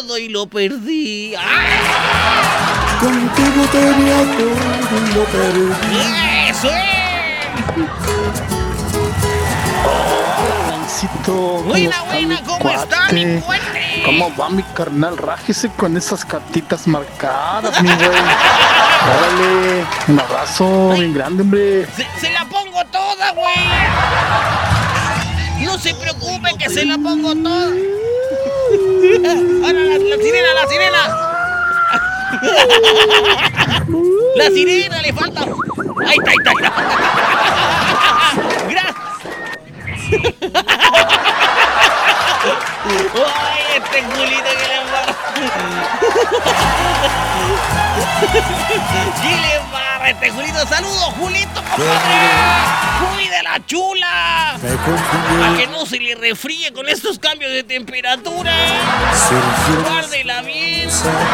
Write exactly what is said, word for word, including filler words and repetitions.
todo y lo perdí. ¡Ay! Contigo tenía todo y lo perdí. ¡Eso es! Buena, buena, ¿cómo está mi cuate? ¿Cómo va mi carnal? Rájese con esas cartitas marcadas, mi güey. Órale, un abrazo bien grande, hombre. Se, se la pongo toda, güey. No se preocupe que se la pongo toda. Ahora la, la sirena, la sirena. La sirena le falta. Ahí está, ahí está, ahí está. Gracias. ¡Ay, este culito que le embarra! ¿Qué le embarra este culito? ¡Saludos, Julito, compadre! ¡Cuide la chula! Para que no se le refríe con estos cambios de temperatura. Guárdela bien.